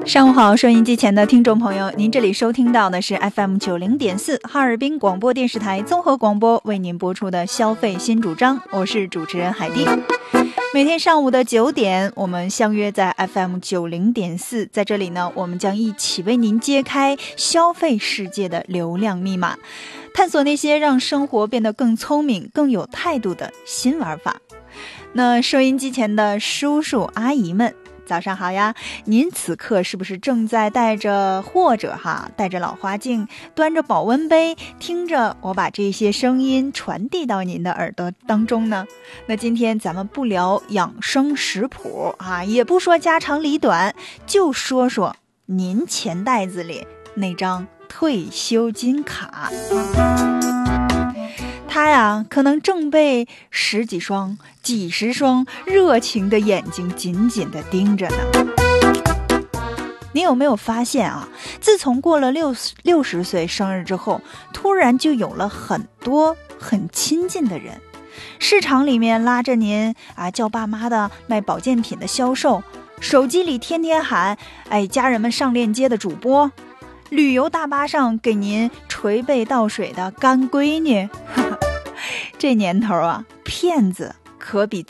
上午好，收音机前的听众朋友，您这里收听到的是 FM90.4 哈尔滨广播电视台综合广播为您播出的消费新主张，我是主持人海蒂。每天上午的9点，我们相约在 FM90.4， 在这里呢，我们将一起为您揭开消费世界的流量密码，探索那些让生活变得更聪明、更有态度的新玩法。那收音机前的叔叔阿姨们，早上好呀！您此刻是不是正在戴着老花镜，端着保温杯，听着我把这些声音传递到您的耳朵当中呢？那今天咱们不聊养生食谱也不说家长里短，就说说您钱袋子里那张退休金卡。他呀，可能正被十几双、几十双热情的眼睛紧紧地盯着呢。你有没有发现啊？自从过了60岁生日之后，突然就有了很多很亲近的人。市场里面拉着您叫爸妈的卖保健品的销售，手机里天天喊家人们上链接的主播，旅游大巴上给您捶背倒水的干闺女。这年头啊，骗子可比